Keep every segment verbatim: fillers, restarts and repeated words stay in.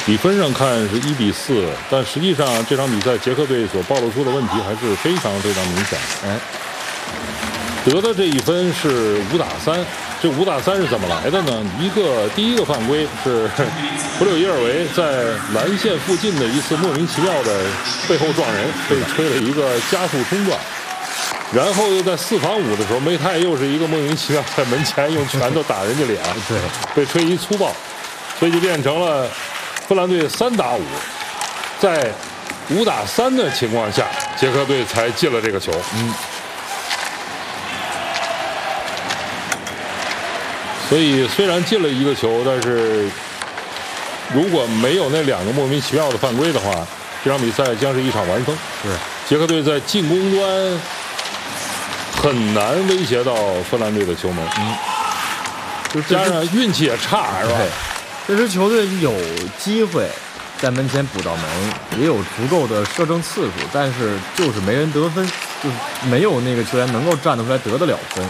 比分上看是一比四，但实际上这场比赛捷克队所暴露出的问题还是非常非常明显。 哎， 得的这一分是五打三，这五打三是怎么来的呢？一个第一个犯规是弗柳伊尔维在蓝线附近的一次莫名其妙的背后撞人，被吹了一个加速冲撞。然后又在四防五的时候，梅泰又是一个莫名其妙在门前用拳头打人家脸， 对， 被吹一粗暴，所以就变成了芬兰队三打五，在五打三的情况下，捷克队才进了这个球。 嗯， 所以虽然进了一个球，但是如果没有那两个莫名其妙的犯规的话，这场比赛将是一场完封。 是， 捷克队在进攻端很难威胁到芬兰队的球门， 嗯， 就加上运气也差，是吧？ 这支球队有机会在门前补到门，也有足够的射正次数，但是就是没人得分，就是没有那个球员能够站得出来得得了分。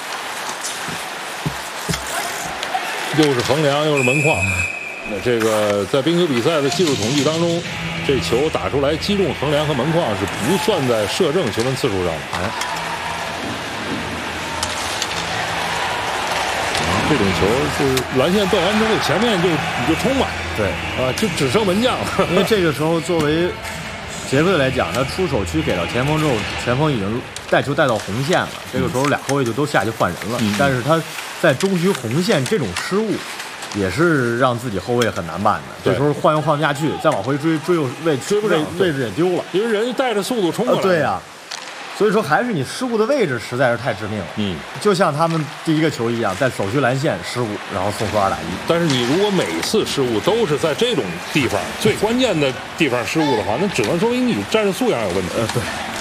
又是横梁，又是门框。那这个在冰球比赛的技术统计当中，这球打出来击中横梁和门框是不算在射正球门次数上的。 哎， 这种球是蓝线断完之后，前面就你就冲吧， 对啊，就只剩门将了。 因为这个时候作为捷克队来讲，他出手区给到前锋之后，前锋已经带球带到红线了，这个时候俩后卫就都下去换人了。 嗯、 但是他在中区红线这种失误，也是让自己后卫很难办的。这时候换又换不下去，再往回追，追又位追不上， 位置也丢了， 因为人带着速度冲过来。 呃、对呀、啊。所以说，还是你失误的位置实在是太致命了。 嗯， 就像他们第一个球一样，在首区蓝线失误，然后送出二打一。 但是你如果每次失误都是在这种地方最关键的地方失误的话，那只能说明你战术素养有问题。 呃，对。